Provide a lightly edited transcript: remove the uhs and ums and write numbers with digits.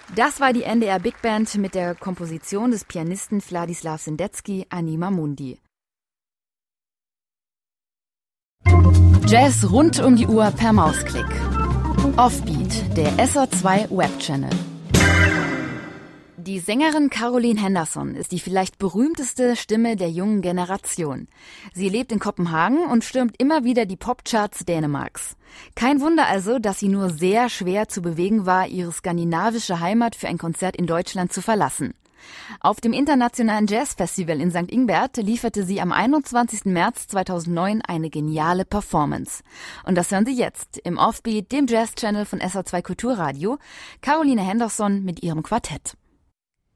Das war die NDR Big Band mit der Komposition des Pianisten Wladislaw Sendecki, Anima Mundi. Jazz rund um die Uhr per Mausklick. Offbeat, der SR2 Webchannel. Die Sängerin Caroline Henderson ist die vielleicht berühmteste Stimme der jungen Generation. Sie lebt in Kopenhagen und stürmt immer wieder die Popcharts Dänemarks. Kein Wunder also, dass sie nur sehr schwer zu bewegen war, ihre skandinavische Heimat für ein Konzert in Deutschland zu verlassen. Auf dem Internationalen Jazzfestival in St. Ingbert lieferte sie am 21. März 2009 eine geniale Performance. Und das hören Sie jetzt im Offbeat, dem Jazz-Channel von SR2 Kulturradio, Caroline Henderson mit ihrem Quartett.